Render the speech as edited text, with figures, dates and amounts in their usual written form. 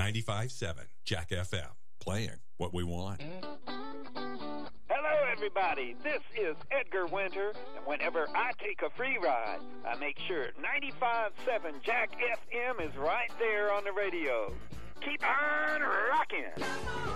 95.7 Jack FM, playing what we want. Hello, everybody. This is Edgar Winter, and whenever I take a free ride, I make sure 95.7 Jack FM is right there on the radio. Keep on rocking.